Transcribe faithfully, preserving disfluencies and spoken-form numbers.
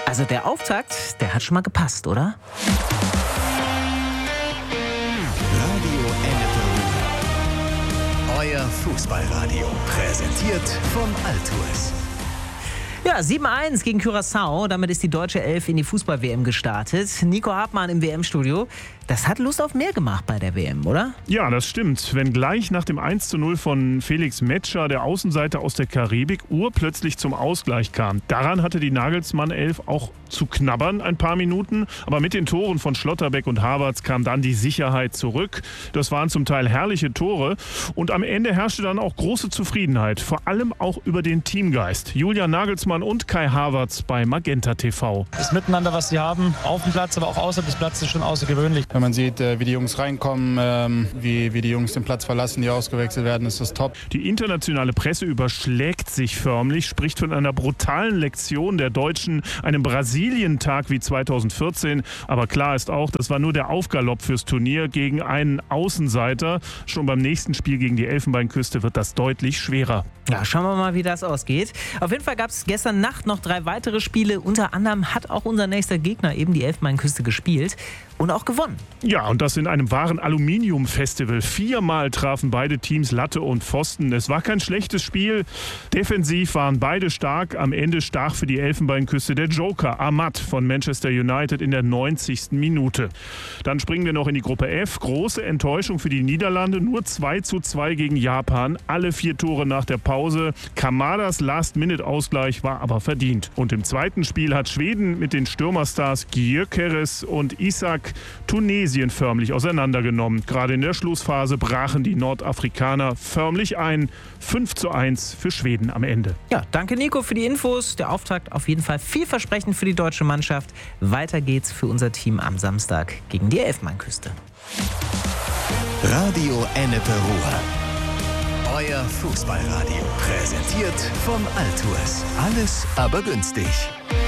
Also der Auftakt, der hat schon mal gepasst, oder? Radio Ennepe Ruhr. Euer Fußballradio. Präsentiert von Altours. Ja, sieben eins gegen Curaçao. Damit ist die deutsche Elf in die Fußball-W M gestartet. Nico Hartmann im W M-Studio. Das hat Lust auf mehr gemacht bei der W M, oder? Ja, das stimmt. Wenn gleich nach dem eins zu null von Felix Metscher, der Außenseiter aus der Karibik, urplötzlich zum Ausgleich kam. Daran hatte die Nagelsmann-Elf auch zu knabbern ein paar Minuten. Aber mit den Toren von Schlotterbeck und Havertz kam dann die Sicherheit zurück. Das waren zum Teil herrliche Tore. Und am Ende herrschte dann auch große Zufriedenheit. Vor allem auch über den Teamgeist. Julian Nagelsmann und Kai Havertz bei Magenta T V. Das Miteinander, was sie haben, auf dem Platz, aber auch außerhalb des Platzes, ist schon außergewöhnlich. Wenn man sieht, wie die Jungs reinkommen, wie, wie die Jungs den Platz verlassen, die ausgewechselt werden, ist das top. Die internationale Presse überschlägt sich förmlich, spricht von einer brutalen Lektion der Deutschen, einem Brasilien-Tag wie zweitausendvierzehn. Aber klar ist auch, das war nur der Aufgalopp fürs Turnier gegen einen Außenseiter. Schon beim nächsten Spiel gegen die Elfenbeinküste wird das deutlich schwerer. Ja, schauen wir mal, wie das ausgeht. Auf jeden Fall gab es gestern Nacht noch drei weitere Spiele. Unter anderem hat auch unser nächster Gegner eben die Elfenbeinküste gespielt und auch gewonnen. Ja, und das in einem wahren Aluminium-Festival. Viermal trafen beide Teams Latte und Pfosten. Es war kein schlechtes Spiel. Defensiv waren beide stark. Am Ende stach für die Elfenbeinküste der Joker Ahmad von Manchester United in der neunzigsten Minute. Dann springen wir noch in die Gruppe F. Große Enttäuschung für die Niederlande. Nur zwei zu zwei gegen Japan. Alle vier Tore nach der Pause. Kamadas Last-Minute-Ausgleich war aber verdient. Und im zweiten Spiel hat Schweden mit den Stürmerstars Gyökeres und Isak Tunesien förmlich auseinandergenommen. Gerade in der Schlussphase brachen die Nordafrikaner förmlich ein. fünf zu eins für Schweden am Ende. Ja, danke Nico für die Infos. Der Auftakt auf jeden Fall vielversprechend für die deutsche Mannschaft. Weiter geht's für unser Team am Samstag gegen die Elfenbeinküste. Radio Ennepe Ruhr. Euer Fußballradio. Präsentiert von Altours. Alles aber günstig.